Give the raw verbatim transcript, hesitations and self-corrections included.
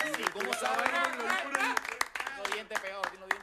Sí, ¿cómo saben? Los dientes pegados, aquí no